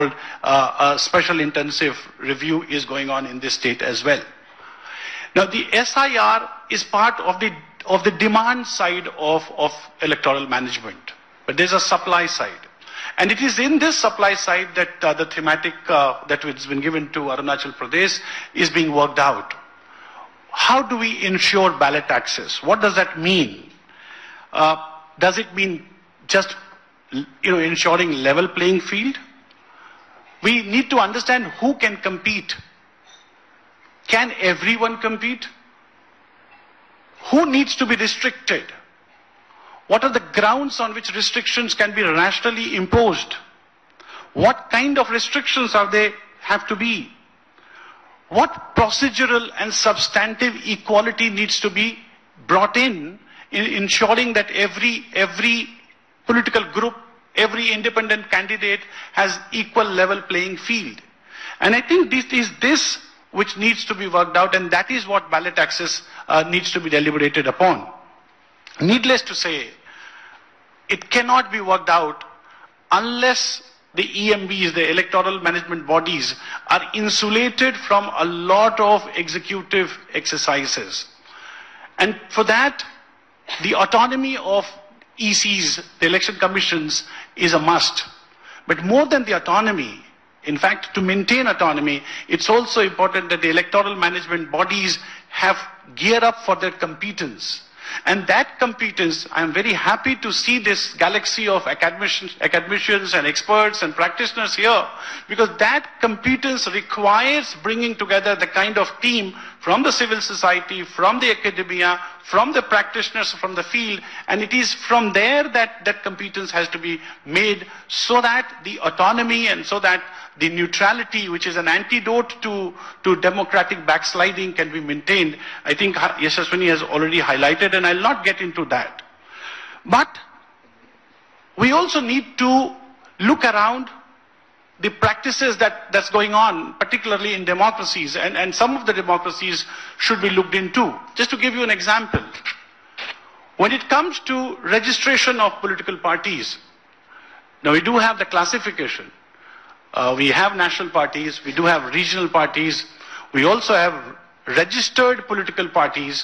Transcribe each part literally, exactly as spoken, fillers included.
uh, a special intensive review is going on in this state as well. Now, the S I R is part of the of the demand side of, of electoral management, but there's a supply side. And it is in this supply side that uh, the thematic uh, that has been given to Arunachal Pradesh is being worked out. How do we ensure ballot access? What does that mean? Uh, does it mean just you know, ensuring level playing field? We need to understand who can compete. Can everyone compete? Who needs to be restricted? What are the grounds on which restrictions can be rationally imposed? What kind of restrictions are they have to be? What procedural and substantive equality needs to be brought in, in ensuring that every, every political group, every independent candidate has equal level playing field? And I think this is this which needs to be worked out, and that is what ballot access uh, needs to be deliberated upon. Needless to say, it cannot be worked out unless the E M Bs, the electoral management bodies, are insulated from a lot of executive exercises. And for that, the autonomy of E Cs, the election commissions, is a must. But more than the autonomy, in fact, to maintain autonomy, it's also important that the electoral management bodies have geared up for their competence. And that competence, I'm very happy to see this galaxy of academicians, academicians and experts and practitioners here, because that competence requires bringing together the kind of team from the civil society, from the academia, from the practitioners from the field, and it is from there that that competence has to be made so that the autonomy and so that the neutrality, which is an antidote to, to democratic backsliding, can be maintained. I think Yashaswini has already highlighted, and I'll not get into that. But we also need to look around the practices that, that's going on, particularly in democracies, and, and some of the democracies should be looked into. Just to give you an example, when it comes to registration of political parties, now we do have the classification. Uh, we have national parties, we do have regional parties, we also have registered political parties.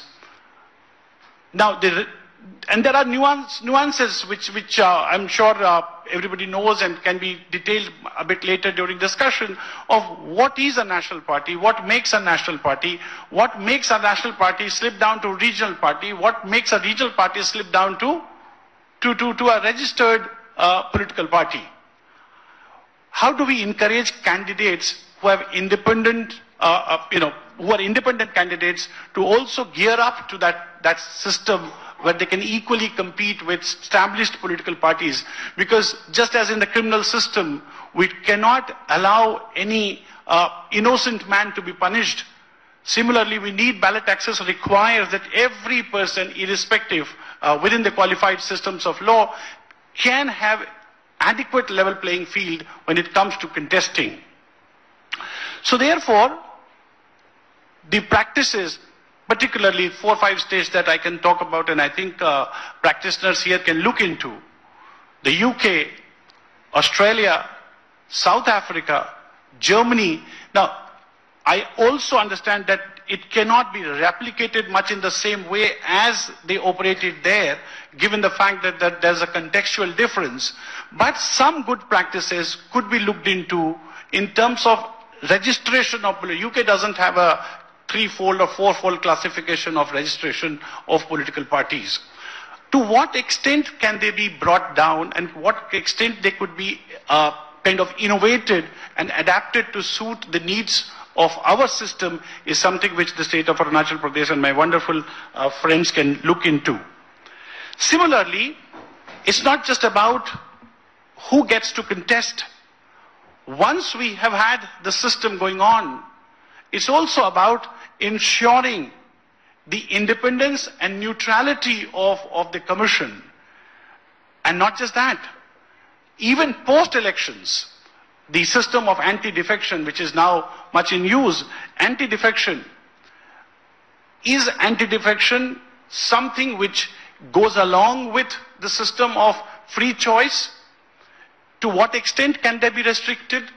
Now, the, and there are nuance, nuances which, which uh, I'm sure uh, everybody knows and can be detailed a bit later during discussion of what is a national party, what makes a national party, what makes a national party slip down to regional party, what makes a regional party slip down to, to, to, to a registered uh, political party. How do we encourage candidates who have independent, uh, uh, you know, who are independent candidates to also gear up to that, that system where they can equally compete with established political parties? Because just as in the criminal system, we cannot allow any uh, innocent man to be punished. Similarly, we need ballot access requires that every person, irrespective, uh, within the qualified systems of law, can have adequate level playing field when it comes to contesting. So therefore, the practices, particularly four or five states that I can talk about, and I think uh, practitioners here can look into, the U K, Australia, South Africa, Germany. Now, I also understand that it cannot be replicated much in the same way as they operated there, given the fact that, that there's a contextual difference. But some good practices could be looked into in terms of registration of, U K doesn't have a threefold or fourfold classification of registration of political parties. To what extent can they be brought down, and what extent they could be uh, kind of innovated and adapted to suit the needs of our system is something which the state of Arunachal Pradesh and my wonderful uh, friends can look into. Similarly, it's not just about who gets to contest. Once we have had the system going on, it's also about ensuring the independence and neutrality of, of the commission. And not just that, even post-elections, the system of anti-defection, which is now much in use, anti-defection, is anti-defection something which goes along with the system of free choice? To what extent can they be restricted?